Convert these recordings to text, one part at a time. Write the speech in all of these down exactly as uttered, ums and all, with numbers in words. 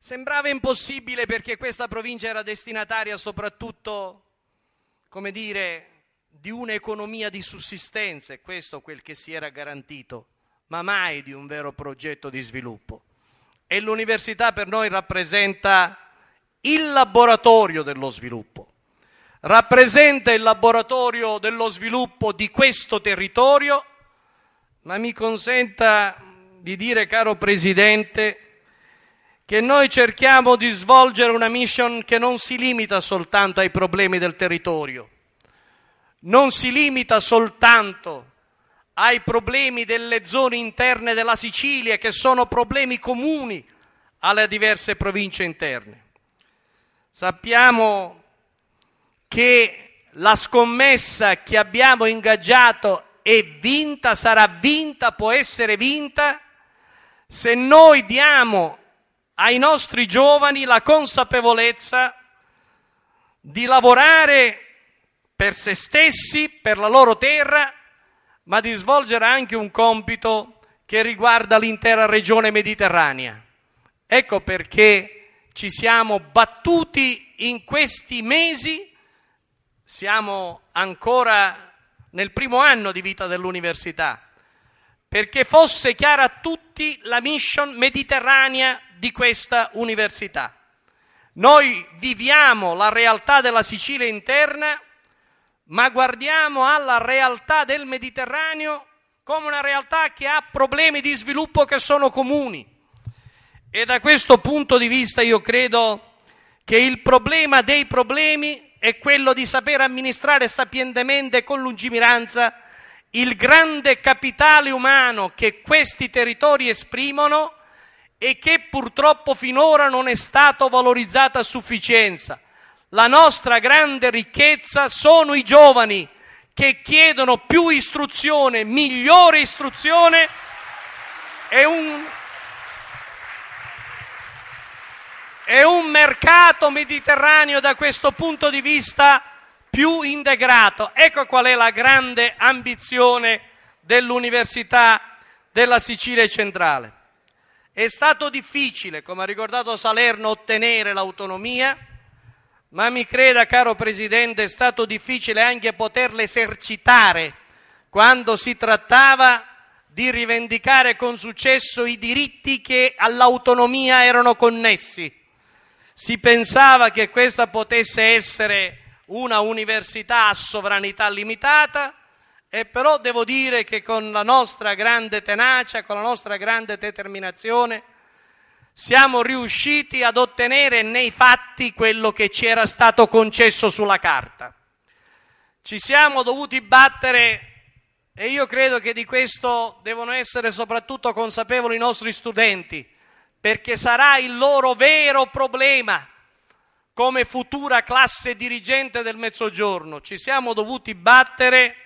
Sembrava impossibile perché questa provincia era destinataria soprattutto, come dire, di un'economia di sussistenza, e questo quel che si era garantito, ma mai di un vero progetto di sviluppo. E l'università per noi rappresenta il laboratorio dello sviluppo, rappresenta il laboratorio dello sviluppo di questo territorio, ma mi consenta di dire, caro Presidente, che noi cerchiamo di svolgere una mission che non si limita soltanto ai problemi del territorio, non si limita soltanto ai problemi delle zone interne della Sicilia, che sono problemi comuni alle diverse province interne. Sappiamo che la scommessa che abbiamo ingaggiato è vinta, sarà vinta, può essere vinta, se noi diamo ai nostri giovani la consapevolezza di lavorare per se stessi, per la loro terra, ma di svolgere anche un compito che riguarda l'intera regione mediterranea. Ecco perché ci siamo battuti in questi mesi, siamo ancora nel primo anno di vita dell'università, perché fosse chiara a tutti la mission mediterranea di questa università. Noi viviamo la realtà della Sicilia interna, ma guardiamo alla realtà del Mediterraneo come una realtà che ha problemi di sviluppo che sono comuni. E da questo punto di vista io credo che il problema dei problemi è quello di saper amministrare sapientemente e con lungimiranza il grande capitale umano che questi territori esprimono e che purtroppo finora non è stato valorizzato a sufficienza. La nostra grande ricchezza sono i giovani che chiedono più istruzione, migliore istruzione e un, e un mercato mediterraneo da questo punto di vista più integrato. Ecco qual è la grande ambizione dell'Università della Sicilia centrale. È stato difficile, come ha ricordato Salerno, ottenere l'autonomia, ma mi creda, caro Presidente, è stato difficile anche poterla esercitare quando si trattava di rivendicare con successo i diritti che all'autonomia erano connessi. Si pensava che questa potesse essere una università a sovranità limitata, e però devo dire che con la nostra grande tenacia, con la nostra grande determinazione, siamo riusciti ad ottenere nei fatti quello che ci era stato concesso sulla carta. Ci siamo dovuti battere, e io credo che di questo devono essere soprattutto consapevoli i nostri studenti, perché sarà il loro vero problema come futura classe dirigente del Mezzogiorno. Ci siamo dovuti battere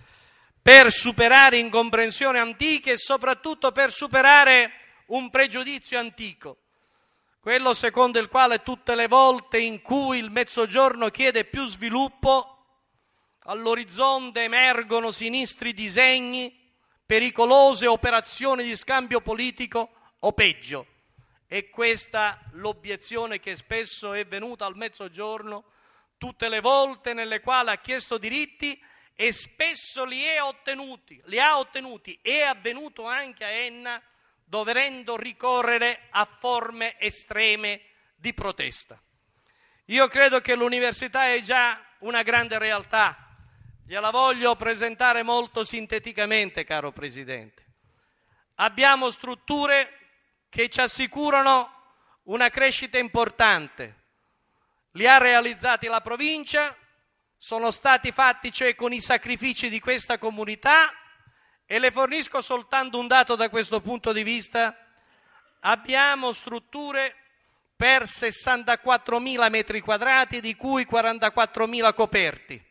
per superare incomprensioni antiche e soprattutto per superare un pregiudizio antico, quello secondo il quale tutte le volte in cui il Mezzogiorno chiede più sviluppo, all'orizzonte emergono sinistri disegni, pericolose operazioni di scambio politico o peggio. E questa l'obiezione che spesso è venuta al Mezzogiorno tutte le volte nelle quali ha chiesto diritti e spesso li ha ottenuti, li ha ottenuti. È avvenuto anche a Enna, dovendo ricorrere a forme estreme di protesta. Io credo che l'università è già una grande realtà, gliela voglio presentare molto sinteticamente, caro Presidente. Abbiamo strutture che ci assicurano una crescita importante, li ha realizzati la provincia, sono stati fatti cioè con i sacrifici di questa comunità, e le fornisco soltanto un dato da questo punto di vista. Abbiamo strutture per sessantaquattromila metri quadrati, di cui quarantaquattromila coperti.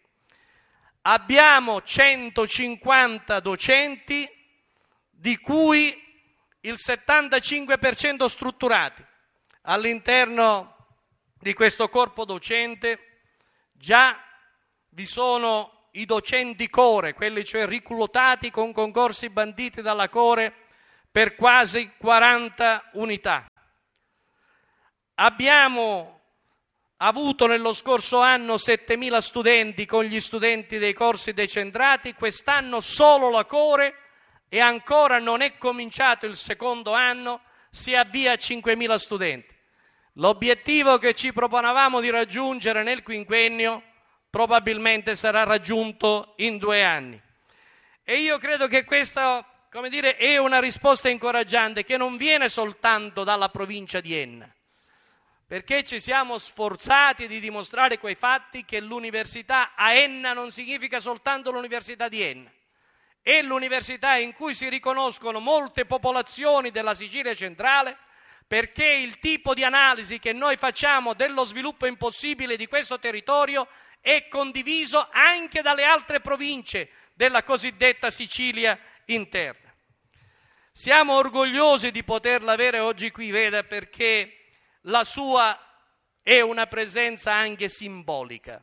Abbiamo centocinquanta docenti, di cui il settantacinque per cento strutturati. All'interno di questo corpo docente già vi sono i docenti core, quelli cioè reclutati con concorsi banditi dalla Core per quasi quaranta unità. abbiamo avuto nello scorso anno settemila studenti con gli studenti dei corsi decentrati, quest'anno solo la Core e ancora non è cominciato il secondo anno, si avvia a cinquemila studenti. L'obiettivo che ci proponevamo di raggiungere nel quinquennio probabilmente sarà raggiunto in due anni. E io credo che questa, come dire, è una risposta incoraggiante che non viene soltanto dalla provincia di Enna, perché ci siamo sforzati di dimostrare quei fatti che l'università a Enna non significa soltanto l'università di Enna, è l'università in cui si riconoscono molte popolazioni della Sicilia centrale, perché il tipo di analisi che noi facciamo dello sviluppo impossibile di questo territorio è condiviso anche dalle altre province della cosiddetta Sicilia interna. Siamo orgogliosi di poterla avere oggi qui, veda, perché la sua è una presenza anche simbolica.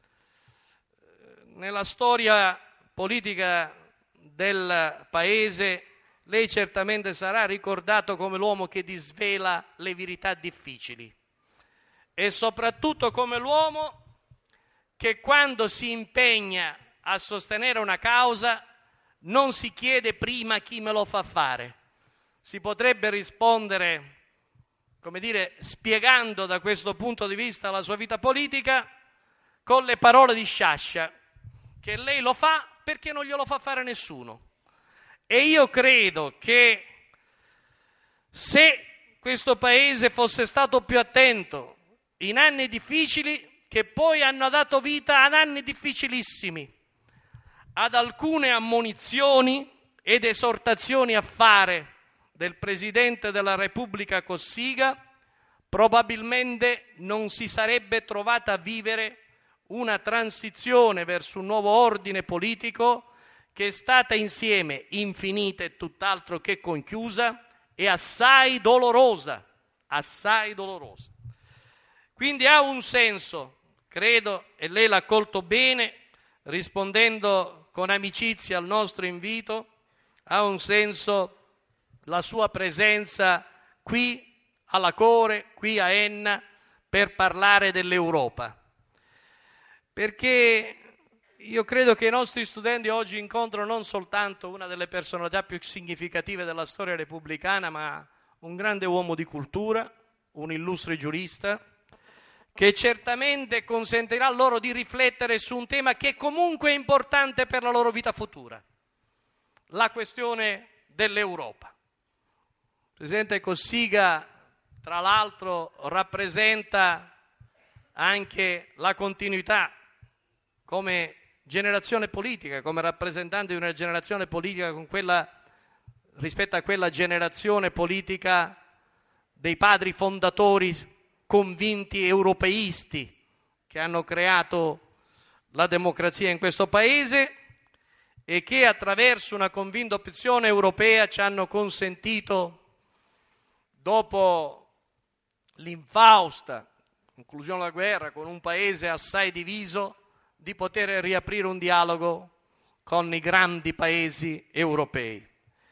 Nella storia politica del paese lei certamente sarà ricordato come l'uomo che disvela le verità difficili e soprattutto come l'uomo che quando si impegna a sostenere una causa non si chiede prima chi me lo fa fare. Si potrebbe rispondere, come dire, spiegando da questo punto di vista la sua vita politica con le parole di Sciascia, che lei lo fa perché non glielo fa fare nessuno. E io credo che se questo Paese fosse stato più attento in anni difficili, che poi hanno dato vita ad anni difficilissimi, ad alcune ammonizioni ed esortazioni a fare del Presidente della Repubblica Cossiga, probabilmente non si sarebbe trovata a vivere una transizione verso un nuovo ordine politico che è stata insieme infinita e tutt'altro che conchiusa e assai dolorosa, assai dolorosa. Quindi ha un senso, credo, e lei l'ha colto bene, rispondendo con amicizia al nostro invito, ha un senso la sua presenza qui alla Core, qui a Enna, per parlare dell'Europa. Perché io credo che i nostri studenti oggi incontrano non soltanto una delle personalità più significative della storia repubblicana, ma un grande uomo di cultura, un illustre giurista, che certamente consentirà loro di riflettere su un tema che comunque è importante per la loro vita futura, la questione dell'Europa. Il Presidente Cossiga, tra l'altro, rappresenta anche la continuità come generazione politica, come rappresentante di una generazione politica con quella, rispetto a quella generazione politica dei padri fondatori convinti europeisti che hanno creato la democrazia in questo Paese e che attraverso una convinta opzione europea ci hanno consentito, dopo l'infausta conclusione della guerra, con un Paese assai diviso, di poter riaprire un dialogo con i grandi Paesi europei.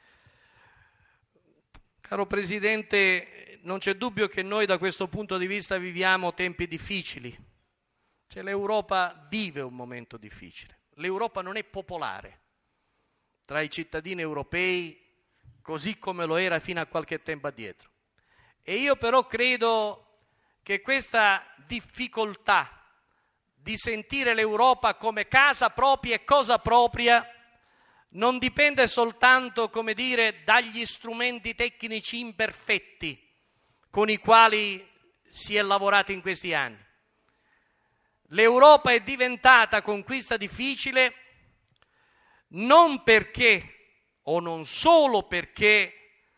Caro Presidente, non c'è dubbio che noi da questo punto di vista viviamo tempi difficili. Cioè, l'Europa vive un momento difficile. L'Europa non è popolare tra i cittadini europei così come lo era fino a qualche tempo addietro. E io però credo che questa difficoltà di sentire l'Europa come casa propria e cosa propria non dipende soltanto, come dire, dagli strumenti tecnici imperfetti con i quali si è lavorato in questi anni. L'Europa è diventata conquista difficile non perché, o non solo perché,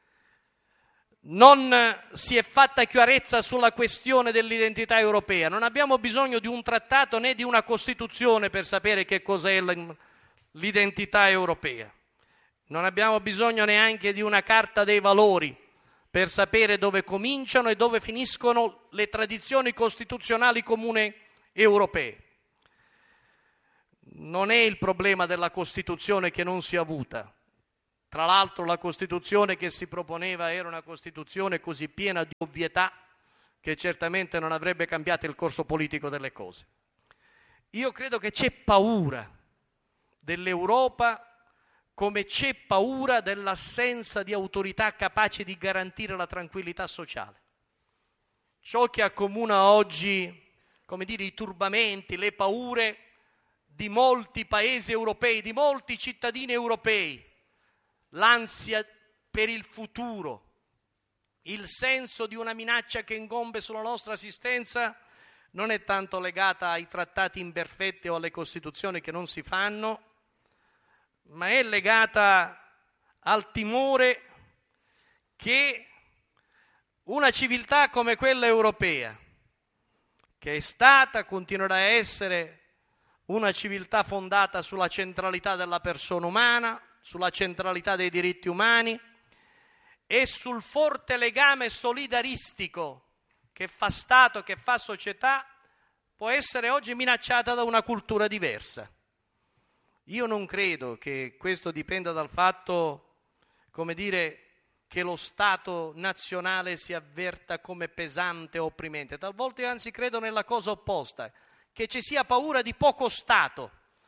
non si è fatta chiarezza sulla questione dell'identità europea. Non abbiamo bisogno di un trattato né di una Costituzione per sapere che cos'è l'identità europea. Non abbiamo bisogno neanche di una Carta dei valori per sapere dove cominciano e dove finiscono le tradizioni costituzionali comuni europee. Non è il problema della Costituzione che non si è avuta. Tra l'altro la Costituzione che si proponeva era una Costituzione così piena di ovvietà che certamente non avrebbe cambiato il corso politico delle cose. Io credo che c'è paura dell'Europa come c'è paura dell'assenza di autorità capaci di garantire la tranquillità sociale. Ciò che accomuna oggi, come dire, i turbamenti, le paure di molti paesi europei, di molti cittadini europei, l'ansia per il futuro, il senso di una minaccia che incombe sulla nostra esistenza, non è tanto legata ai trattati imperfetti o alle costituzioni che non si fanno, ma è legata al timore che una civiltà come quella europea, che è stata, continuerà a essere una civiltà fondata sulla centralità della persona umana, sulla centralità dei diritti umani e sul forte legame solidaristico che fa Stato, che fa società, può essere oggi minacciata da una cultura diversa. Io non credo che questo dipenda dal fatto, come dire, che lo Stato nazionale si avverta come pesante o opprimente. Talvolta io anzi credo nella cosa opposta, che ci sia paura di poco Stato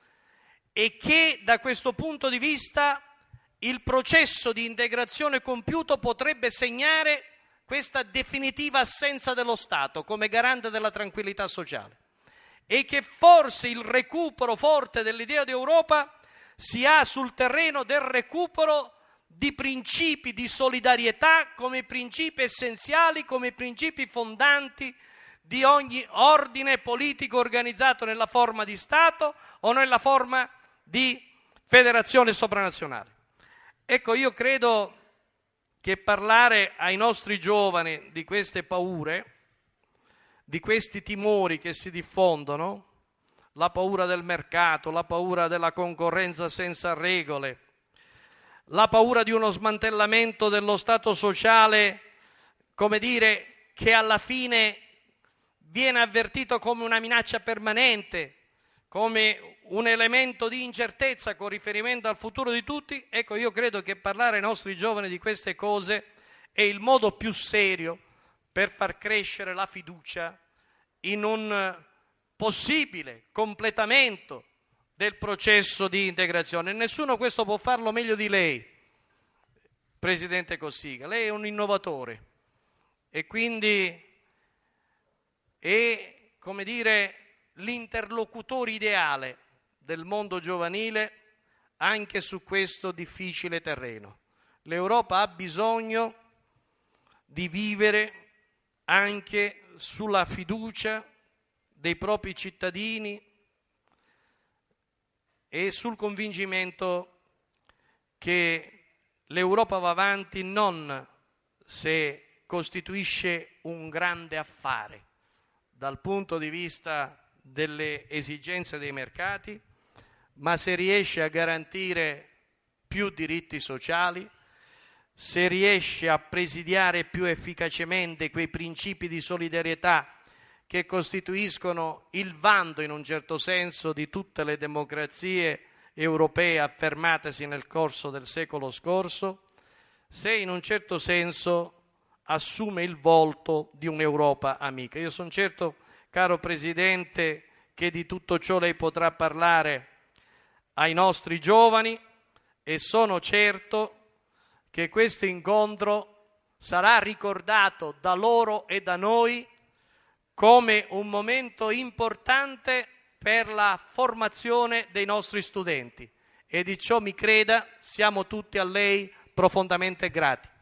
e che da questo punto di vista il processo di integrazione compiuto potrebbe segnare questa definitiva assenza dello Stato come garante della tranquillità sociale. E che forse il recupero forte dell'idea di Europa si ha sul terreno del recupero di principi di solidarietà come principi essenziali, come principi fondanti di ogni ordine politico organizzato nella forma di Stato o nella forma di federazione sopranazionale. Ecco, io credo che parlare ai nostri giovani di queste paure, di questi timori che si diffondono, la paura del mercato, la paura della concorrenza senza regole, la paura di uno smantellamento dello Stato sociale, come dire, che alla fine viene avvertito come una minaccia permanente, come un elemento di incertezza con riferimento al futuro di tutti. Ecco, io credo che parlare ai nostri giovani di queste cose è il modo più serio per far crescere la fiducia in un possibile completamento del processo di integrazione. Nessuno questo può farlo meglio di lei, Presidente Cossiga. Lei è un innovatore e quindi è, come dire, l'interlocutore ideale del mondo giovanile anche su questo difficile terreno. L'Europa ha bisogno di vivere anche sulla fiducia dei propri cittadini e sul convincimento che l'Europa va avanti non se costituisce un grande affare dal punto di vista delle esigenze dei mercati, ma se riesce a garantire più diritti sociali, se riesce a presidiare più efficacemente quei principi di solidarietà che costituiscono il vanto in un certo senso di tutte le democrazie europee affermatesi nel corso del secolo scorso, se in un certo senso assume il volto di un'Europa amica. Io sono certo, caro Presidente, che di tutto ciò lei potrà parlare ai nostri giovani e sono certo che questo incontro sarà ricordato da loro e da noi come un momento importante per la formazione dei nostri studenti e di ciò, mi creda, siamo tutti a lei profondamente grati.